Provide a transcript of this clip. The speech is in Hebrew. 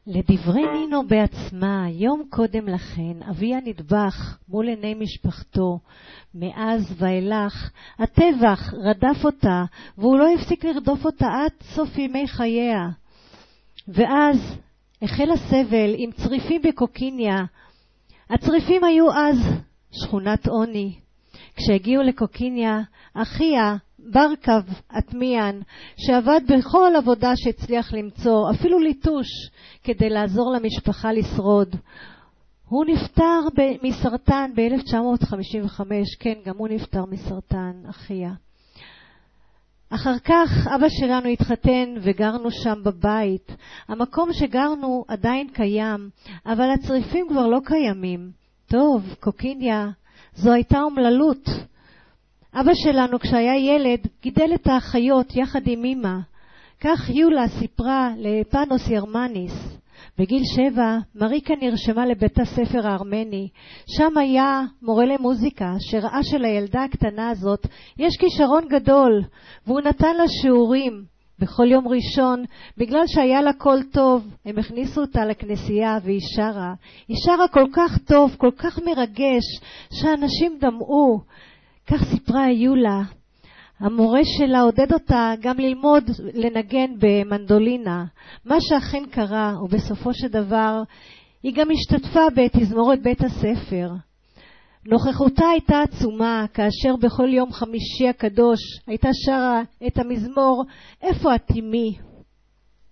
לדברי נינו בעצמה, יום קודם לכן, אביה נדבך מול עיני משפחתו. מאז ואילך, הטבח רדף אותה, והוא לא הפסיק לרדוף אותה עד סוף ימי חייה. ואז החל הסבל עם צריפים בקוקיניה. הצריפים היו אז שכונת עוני. כשהגיעו לקוקיניה, אחיה, ברקב אטמיאן, שעבד בכל עבודה שהצליח למצוא, אפילו ליטוש, כדי לעזור למשפחה לשרוד. הוא נפטר מסרטן ב-1955, כן, גם הוא נפטר מסרטן, אחיה. אחר כך אבא שלנו התחתן וגרנו שם בבית. המקום שגרנו עדיין קיים, אבל הצריפים כבר לא קיימים. טוב, קוקיניה, זו הייתה אומללות. אבא שלנו כשהיה ילד גידל את האחיות יחד עם אמא. כך יולה סיפרה לפאנוס ירמניס. בגיל 7 מריקה נרשמה לבית הספר הארמני. שם היה מורה למוזיקה שראה שלילדה הקטנה הזאת יש כישרון גדול, והוא נתן לה שיעורים. בכל יום ראשון, בגלל שהיה לה קול טוב, הם הכניסו אותה לכנסייה והיא שרה. היא שרה כל כך טוב, כל כך מרגש, שאנשים דמעו. כך סיפרה יולה. המורה שלה עודד אותה גם ללמוד לנגן במנדולינה, מה שאכן קרה, ובסופו של דבר היא גם השתתפה בתזמורת בית הספר. נוכחותה הייתה עצומה, כאשר בכל יום חמישי הקדוש הייתה שרה את המזמור "איפה את אמי?"